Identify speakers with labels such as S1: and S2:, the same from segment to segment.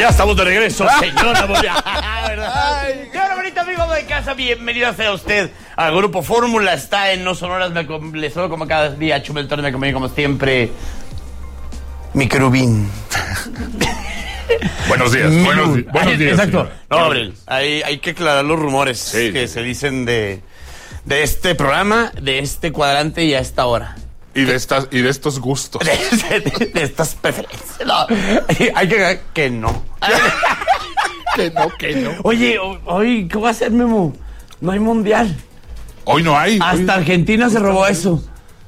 S1: estamos de regreso, señora. ¿Verdad? Y ahora, bonito amigo de casa, bienvenido sea usted al Grupo Fórmula. Está en No Sonoras, le saludo como cada día. Chumel Torres me acompaña como siempre. Mi querubín.
S2: Buenos días, buenos días.
S1: Exacto.
S2: Señora.
S1: No, Gabriel, hay que aclarar los rumores que se dicen de este programa, de este cuadrante y a esta hora.
S2: Y de estos gustos.
S1: De estas preferencias. No, hay que no.
S2: Que no.
S1: Oye, hoy, ¿qué va a hacer, Memo? No hay mundial.
S2: Hoy no hay.
S1: Hasta Argentina se robó eso.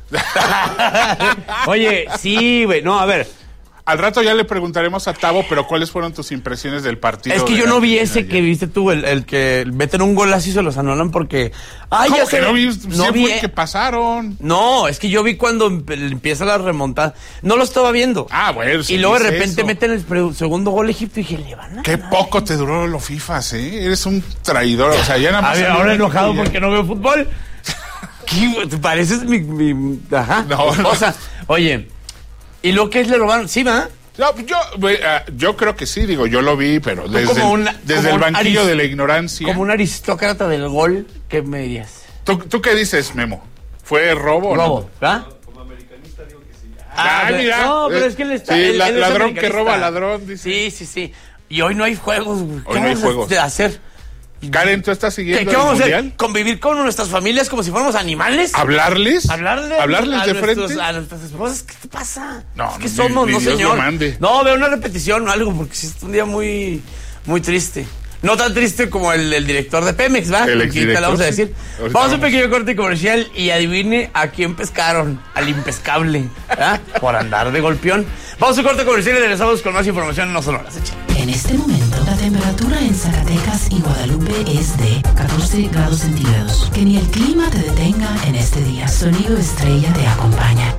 S1: Oye, sí, güey. No, a ver.
S2: Al rato ya le preguntaremos a Tavo, pero ¿cuáles fueron tus impresiones del partido?
S1: Es que yo no vi ese que viste tú, el que meten un golazo y se los anulan porque... Ay,
S2: ¿cómo
S1: ya
S2: que no vi?
S1: No vi
S2: que pasaron.
S1: No, es que yo vi cuando empieza la remontada. No lo estaba viendo.
S2: Ah, bueno.
S1: Y luego de repente meten el segundo gol Egipto y dije, le van a
S2: Qué
S1: ganar.
S2: poco te duró los FIFAs, ¿eh? Eres un traidor. O sea, ya nada más...
S1: A ver, ahora enojado porque no veo fútbol. ¿Qué? ¿Te pareces mi... Ajá.
S2: No.
S1: O sea, oye, ¿y lo que es le robaron? ¿Sí, va?
S2: No, yo creo que sí, digo, yo lo vi, pero desde el banquillo de la ignorancia.
S1: Como un aristócrata del gol, ¿qué me dirías?
S2: ¿Tú qué dices, Memo? ¿Fue robo o no?
S1: Robo, ¿verdad?
S3: Como americanista digo que sí.
S2: Mira.
S1: No, pero es que él está...
S2: Sí,
S1: él es
S2: ladrón que
S1: americanista.
S2: roba ladrón, dice.
S1: Sí. Y hoy no hay juegos, güey.
S2: Hoy no hay juegos.
S1: ¿Qué vamos a hacer?
S2: Karen, ¿tú estás siguiendo
S1: ¿Qué vamos
S2: el
S1: a hacer?
S2: mundial?
S1: ¿Convivir con nuestras familias como si fuéramos animales?
S2: ¿Hablarles?
S1: ¿Hablarles
S2: de frente?
S1: A nuestras esposas, ¿qué te pasa?
S2: No,
S1: es que
S2: ni
S1: somos, no
S2: Dios lo
S1: señor.
S2: mande.
S1: No, veo una repetición o algo, porque sí es un día muy, muy triste. No tan triste como el director de Pemex, ¿va?
S2: El
S1: Aquí
S2: exdirector,
S1: te la vamos a
S2: sí.
S1: decir.
S2: Ahorita
S1: Vamos a un pequeño corte comercial y adivine a quién pescaron. Al impescable, ¿verdad? Por andar de golpeón. Vamos a un corte comercial y regresamos con más información en No Sonoras.
S4: En este momento, la temperatura en Zacatecas y Guadalupe es de 14 grados centígrados. Que ni el clima te detenga en este día. Sonido Estrella te acompaña.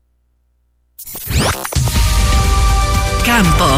S5: Campo.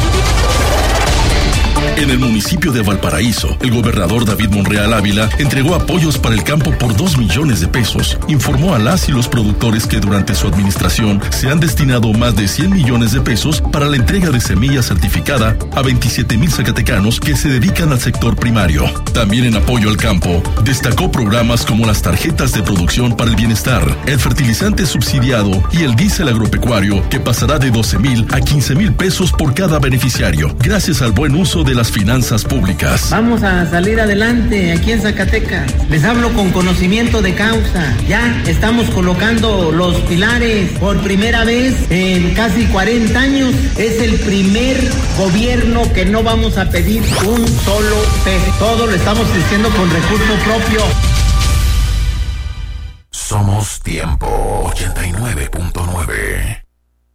S6: En el municipio de Valparaíso, el gobernador David Monreal Ávila entregó apoyos para el campo por 2 millones de pesos. Informó a las y los productores que durante su administración se han destinado más de 100 millones de pesos para la entrega de semilla certificada a 27,000 zacatecanos que se dedican al sector primario. También en apoyo al campo, destacó programas como las tarjetas de producción para el bienestar, el fertilizante subsidiado y el diésel agropecuario que pasará de 12,000 a 15,000 pesos por cada beneficiario, gracias al buen uso de las finanzas públicas.
S7: Vamos a salir adelante aquí en Zacatecas. Les hablo con conocimiento de causa. Ya estamos colocando los pilares por primera vez en casi 40 años. Es el primer gobierno que no vamos a pedir un solo peso. Todo lo estamos haciendo con recurso propio.
S6: Somos Tiempo 89.9.